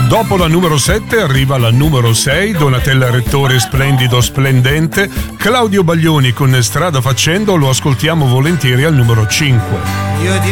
Dopo la numero 7 arriva la numero 6, Donatella Rettore, Splendido Splendente. Claudio Baglioni con Strada Facendo lo ascoltiamo volentieri al numero 5.